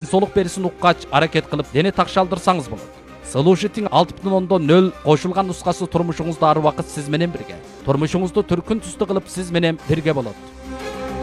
солук берисин уккач аракет кылып дене такшалдырсаңыз болот. Слушитиң 6.0 кошулган нускасы турмушуңузда ар убакыт сиз менен бирге. Турмушуңузду түркүн түстүү кылып сиз менен бирге болот.